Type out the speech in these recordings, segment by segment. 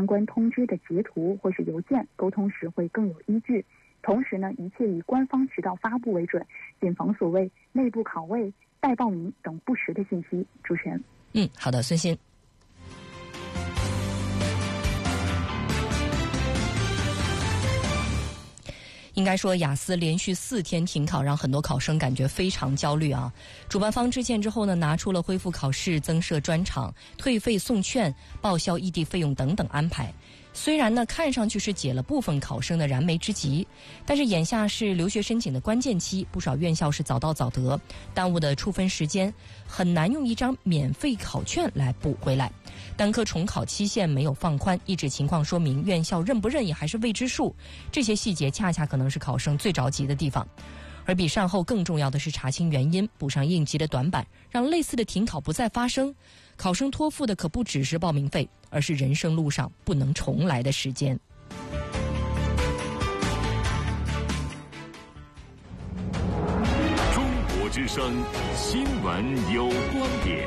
相关通知的截图或是邮件，沟通时会更有依据。同时呢，一切以官方渠道发布为准，谨防所谓内部拷问、代报名等不实的信息。主持人。 好的，孙鑫。应该说，雅思连续4天停考，让很多考生感觉非常焦虑啊。主办方致歉之后呢，拿出了恢复考试、增设专场、退费送券、报销异地费用等等安排。虽然呢，看上去是解了部分考生的燃眉之急，但是眼下是留学申请的关键期，不少院校是早到早得，耽误的出分时间很难用一张免费考卷来补回来。单科重考期限没有放宽，一纸情况说明院校认不认也还是未知数，这些细节恰恰可能是考生最着急的地方。而比善后更重要的是查清原因，补上应急的短板，让类似的停考不再发生。考生托付的可不只是报名费，而是人生路上不能重来的时间。 中国之声新闻有观点。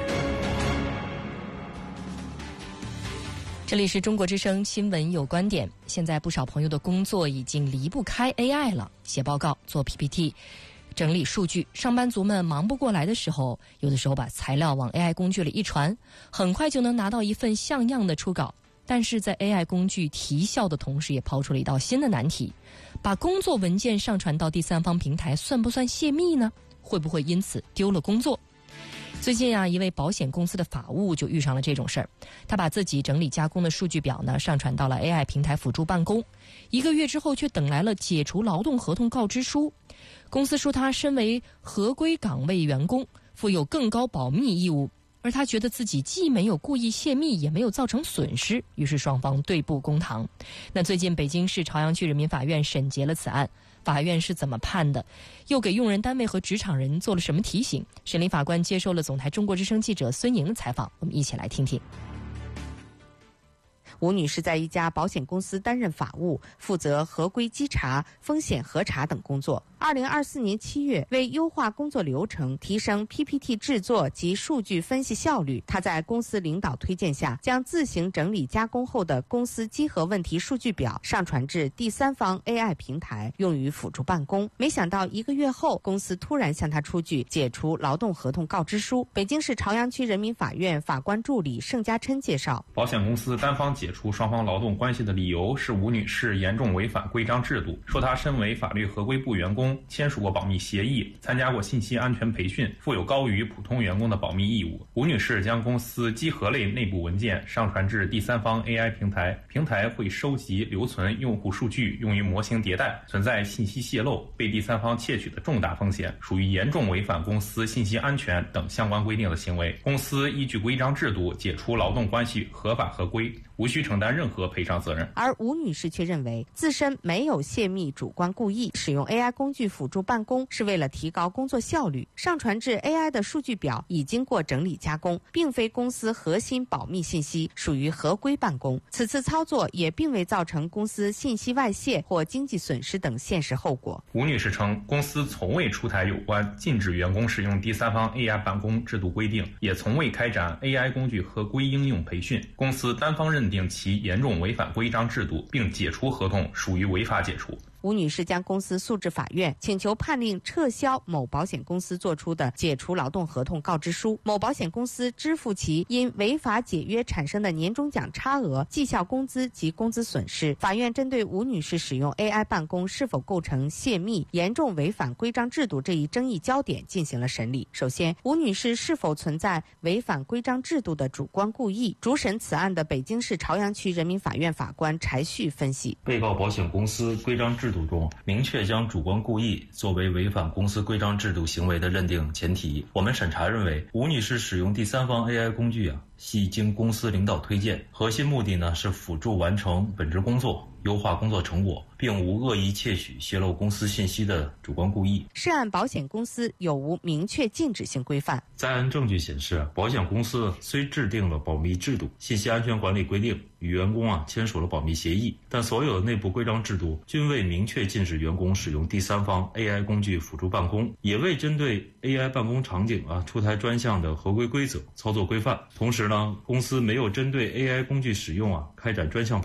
这里是中国之声新闻有观点。现在不少朋友的工作已经离不开 AI 了，写报告、做 PPT、整理数据，上班族们忙不过来的时候，有的时候把材料往 AI 工具里一传，很快就能拿到一份像样的初稿。但是在 AI 工具提效的同时，也抛出了一道新的难题：把工作文件上传到第三方平台，算不算泄密呢？会不会因此丢了工作？最近啊，一位保险公司的法务就遇上了这种事儿。他把自己整理加工的数据表呢，上传到了 AI 平台辅助办公，1个月之后却等来了解除劳动合同告知书。公司说他身为合规岗位员工，负有更高保密义务，而他觉得自己既没有故意泄密，也没有造成损失，于是双方对簿公堂。那最近北京市朝阳区人民法院审结了此案，法院是怎么判的？又给用人单位和职场人做了什么提醒？审理法官接受了总台中国之声记者孙莹的采访，我们一起来听听。 吴女士在一家保险公司担任法务，负责合规稽查、风险核查等工作。2024年7月，为优化工作流程、提升 PPT 制作及数据分析效率，她在公司领导推荐下，将自行整理加工后的公司稽核问题数据表上传至第三方 AI 平台，用于辅助办公。没想到1个月后，公司突然向她出具解除劳动合同告知书。北京市朝阳区人民法院法官助理盛家琛介绍， 保险公司单方解除双方劳动关系的理由是吴女士严重违反规章制度，说她身为法律合规部员工，签署过保密协议，参加过信息安全培训，负有高于普通员工的保密义务。吴女士将公司稽核类内部文件上传至第三方 AI 平台，平台会收集留存用户数据用于模型迭代，存在信息泄露、被第三方窃取的重大风险，属于严重违反公司信息安全等相关规定的行为。公司依据规章制度解除劳动关系合法合规，无需承担任何赔偿责任。 而吴女士却认为自身没有泄密主观故意，使用 AI 工具辅助办公是为了提高工作效率，上传至 AI 的数据表已经过整理加工，并非公司核心保密信息，属于合规办公。此次操作也并未造成公司信息外泄或经济损失等现实后果。 吴女士称，公司从未出台有关禁止员工使用第三方 AI 办公制度规定，也从未开展 AI 工具合规应用培训。公司单方认定其严重违反规章制度，并解除合同，属于违法解除。 吴女士将公司诉至法院，请求判令撤销某保险公司作出的解除劳动合同告知书，某保险公司支付其因违法解约产生的年终奖差额、绩效工资及工资损失。法院针对吴女士使用 AI 办公是否构成泄密、严重违反规章制度这一争议焦点进行了审理。首先，吴女士是否存在违反规章制度的主观故意？主审此案的北京市朝阳区人民法院法官柴旭分析， 被告保险公司规章制度中明确将主观故意作为违反公司规章制度行为的认定前提。我们审查认为，吴女士使用第三方 AI 工具系经公司领导推荐，核心目的是辅助完成本职工作，优化工作成果，并无恶意窃取、泄露公司信息的主观故意。 涉案保险公司有无明确禁止性规范？ 在案证据显示，保险公司虽制定了保密制度、信息安全管理规定，与员工签署了保密协议，但所有的内部规章制度均未明确禁止员工使用第三方 AI 工具辅助办公，也未针对 AI 办公场景出台专项的合规规则、操作规范。同时公司没有针对 AI 工具使用开展专项